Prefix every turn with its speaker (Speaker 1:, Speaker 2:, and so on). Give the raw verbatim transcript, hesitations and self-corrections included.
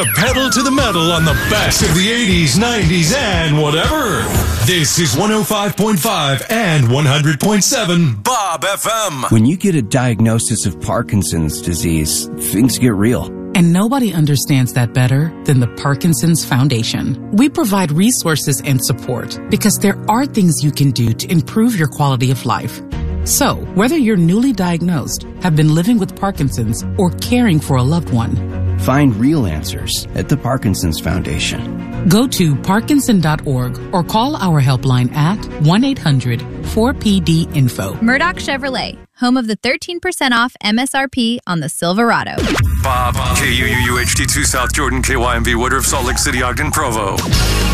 Speaker 1: Pedal to the metal on the best of the eighties, nineties, and whatever. This is one oh five point five and one hundred point seven Bob F M.
Speaker 2: When you get a diagnosis of Parkinson's disease, things get real.
Speaker 3: And nobody understands that better than the Parkinson's Foundation. We provide resources and support because there are things you can do to improve your quality of life. So, whether you're newly diagnosed, have been living with Parkinson's, or caring for a loved one,
Speaker 2: find real answers at the Parkinson's Foundation.
Speaker 3: Go to parkinson dot org or call our helpline at one eight hundred four P D info.
Speaker 4: Murdoch Chevrolet, home of the thirteen percent off M S R P on the Silverado.
Speaker 1: Bob, K U U U H D two South Jordan, K Y M V Woodruff, Salt Lake City, Ogden, Provo.